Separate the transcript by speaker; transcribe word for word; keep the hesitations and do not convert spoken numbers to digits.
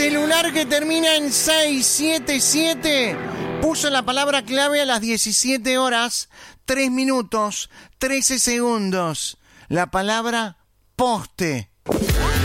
Speaker 1: celular que termina en seis siete siete puso la palabra clave a las diecisiete horas, tres minutos, trece segundos. La palabra poste.